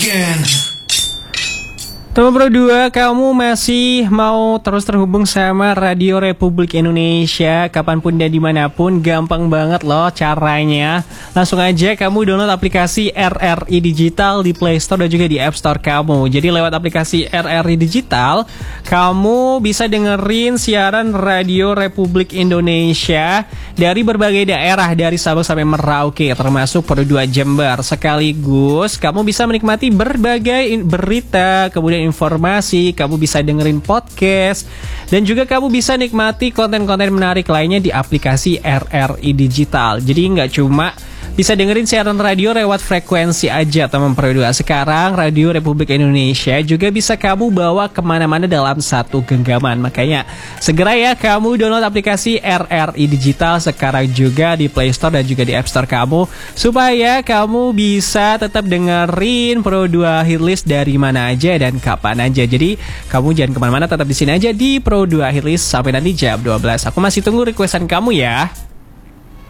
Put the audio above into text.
again. Teman Pro 2, kamu masih mau terus terhubung sama Radio Republik Indonesia kapanpun dan dimanapun? Gampang banget loh caranya. Langsung aja kamu download aplikasi RRI Digital di Play Store dan juga di App Store kamu. Jadi lewat aplikasi RRI Digital, kamu bisa dengerin siaran Radio Republik Indonesia dari berbagai daerah, dari Sabang sampai Merauke, termasuk Pro 2 Jember. Sekaligus kamu bisa menikmati berbagai berita, kemudian informasi, kamu bisa dengerin podcast, dan juga kamu bisa nikmati konten-konten menarik lainnya di aplikasi RRI Digital. Jadi nggak cuma bisa dengerin siaran radio lewat frekuensi aja, teman Pro 2. Sekarang Radio Republik Indonesia juga bisa kamu bawa kemana-mana dalam satu genggaman. Makanya segera ya kamu download aplikasi RRI Digital sekarang juga di Play Store dan juga di App Store kamu, supaya kamu bisa tetap dengerin Pro 2 Hitlist dari mana aja dan kapan aja. Jadi kamu jangan kemana-mana, tetap di sini aja di Pro 2 Hitlist sampai nanti jam 12. Aku masih tunggu requestan kamu ya.